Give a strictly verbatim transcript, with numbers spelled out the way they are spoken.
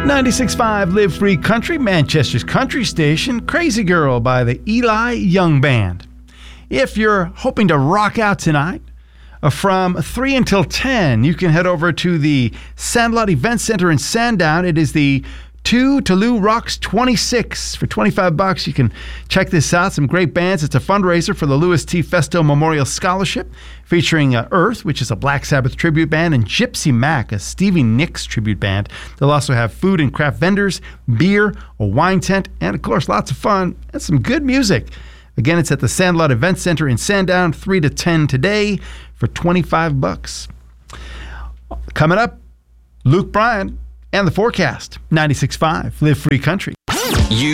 ninety-six point five Live Free Country, Manchester's country station, Crazy Girl by the Eli Young Band. If you're hoping to rock out tonight, uh, from three until ten, you can head over to the Sandlot Event Center in Sandown. It is the Two Toulouse Rocks twenty-six. For twenty-five bucks, you can check this out. Some great bands. It's a fundraiser for the Louis T. Festo Memorial Scholarship, featuring uh, Earth, which is a Black Sabbath tribute band, and Gypsy Mac, a Stevie Nicks tribute band. They'll also have food and craft vendors, beer, a wine tent, and, of course, lots of fun and some good music. Again, it's at the Sandlot Event Center in Sandown, three to ten today for twenty-five bucks. Coming up, Luke Bryan and the forecast. ninety-six point five Live Free Country. You